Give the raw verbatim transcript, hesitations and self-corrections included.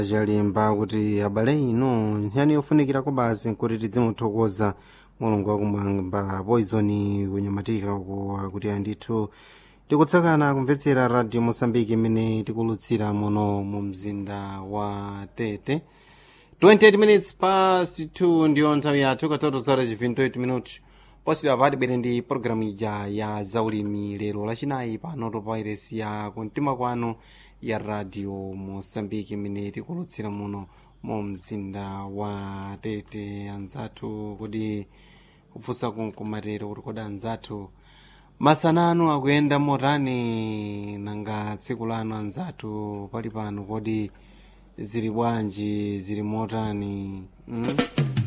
chalimba kuti abale inu nkhani yofunikira kwa basi nkuti tidzimuthokoza mulungu wakumwamba Poison kunyamatika kuti andithu tikutsakana kumvetsera radio Mosambiki imene tikulutsira muno mu mzinda wa Tete. twenty-eight minutes past two ndiyo nthawi yathu katatu zara twenty-eight minutes posidwa pati bwere ndi programu ija ya zaulimi lero lachinayi pano topa iresi ya kumtima kwanu ya radio Mosambiki imene tikulutsira muno mu mzinda wa Tete. Anzathu kodi kufunsa kunkumatero kuti kodi anzathu masananu akuyenda motani nanga tsiku lanu anzathu pali pano kodi zili bwanji zili motani mm?